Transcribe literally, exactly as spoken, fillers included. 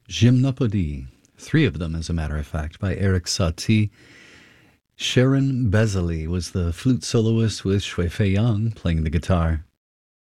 Gymnopédie, three of them, as a matter of fact, by Eric Satie. Sharon Bezali was the flute soloist with Shui Fei Yang playing the guitar.